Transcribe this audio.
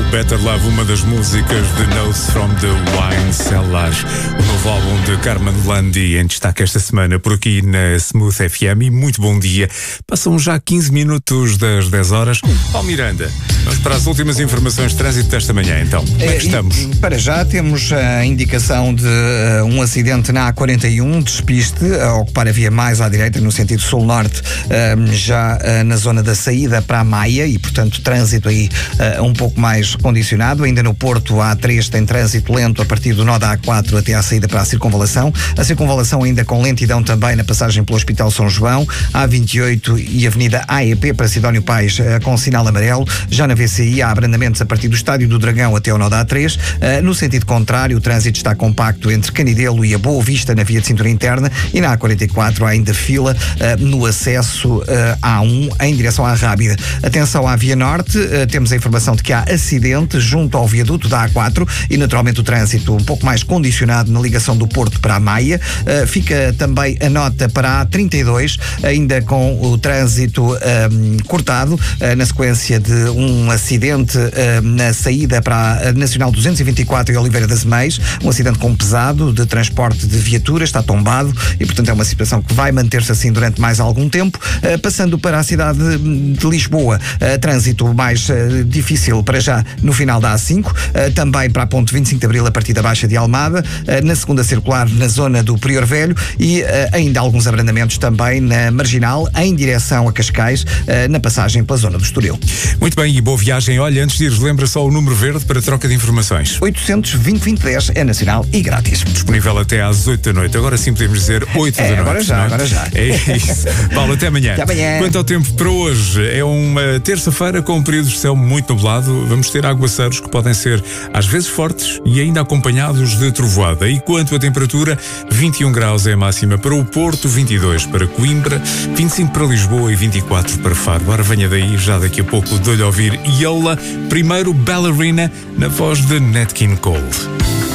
Better Love, uma das músicas de Notes from the Wine Cellar, o novo álbum de Carmen Landi, em destaque esta semana por aqui na Smooth FM. E muito bom dia. Passam já 15 minutos das 10 horas. Paulo Miranda, vamos para as últimas informações de trânsito desta manhã, então. Como é que estamos? Para já temos a indicação de um acidente na A41, despiste, a ocupar a via mais à direita, no sentido sul-norte, já na zona da saída para a Maia, e portanto trânsito aí um pouco mais condicionado. Ainda no Porto, a A3 tem trânsito lento a partir do nó da A4 até à saída para a circunvalação. A circunvalação ainda com lentidão também na passagem pelo Hospital São João. A A28 e a Avenida AEP para Sidónio Pais com sinal amarelo. Já na VCI há abrandamentos a partir do Estádio do Dragão até ao nó da A3. No sentido contrário, o trânsito está compacto entre Canidelo e a Boa Vista na via de cintura interna, e na A44 há ainda fila no acesso à A1 em direção à Rábida. Atenção à Via Norte, temos a informação de que há acidente junto ao viaduto da A4 e naturalmente o trânsito um pouco mais condicionado na ligação do Porto para a Maia. Fica também a nota para a A32, ainda com o trânsito cortado na sequência de um acidente na saída para a Nacional 224 e Oliveira das Meias, um acidente com pesado de transporte de viaturas, está tombado e portanto é uma situação que vai manter-se assim durante mais algum tempo. Passando para a cidade de Lisboa, trânsito mais difícil para já no final da A5, também para a ponte 25 de Abril a partir da Baixa de Almada, na segunda circular na zona do Prior Velho, e ainda alguns abrandamentos também na Marginal em direção a Cascais, na passagem pela zona do Estoril. Muito bem, e boa viagem. Olha, antes de ires, lembra só o número verde para troca de informações. 800-20-20-10 é nacional e grátis. Disponível até às 8 da noite. Agora sim podemos dizer 8 da noite. Agora já. É isso. Paulo, até amanhã. Até amanhã. Quanto ao tempo para hoje, é uma terça-feira com um período de céu muito nublado. Vamos ter aguaceiros que podem ser às vezes fortes e ainda acompanhados de trovoada. E quanto à temperatura, 21 graus é a máxima para o Porto, 22 para Coimbra, 25 para Lisboa e 24 para Faro. Ora, venha daí, já daqui a pouco dou-lhe a ouvir Yola, primeiro Ballerina, na voz de Nat King Cole.